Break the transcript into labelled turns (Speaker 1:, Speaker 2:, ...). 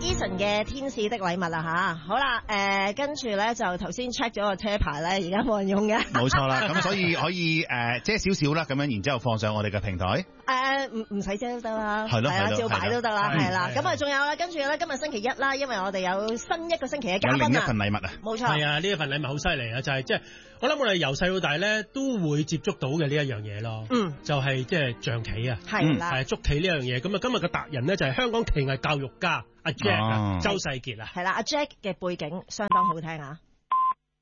Speaker 1: Eason 嘅天使的禮物啦吓，好啦，跟住咧就頭先 check 咗個車牌咧，而家冇人用嘅。
Speaker 2: 冇錯啦，咁所以可以遮少少啦，咁樣然之後放上我哋嘅平台。
Speaker 1: 唔使遮都得啦，
Speaker 2: 係咯，
Speaker 1: 係啦，照擺都得啦，係啦。咁啊，仲有啦，跟住咧，今日星期一啦，因為我哋有新一個星期嘅嘉賓啊，
Speaker 2: 有另一份禮物啊，
Speaker 1: 冇錯。
Speaker 3: 係啊，呢一份禮物好犀利啊，就係即係我諗我哋由細到大咧都會接觸到嘅呢一樣嘢咯。就係即係象棋啊，
Speaker 1: 係啦，
Speaker 3: 係捉棋呢樣嘢。咁啊，今日嘅達人咧就係香港棋藝教育家阿 Jack 周世傑啊。
Speaker 1: 係啦，阿 Jack 嘅背景相當好聽啊。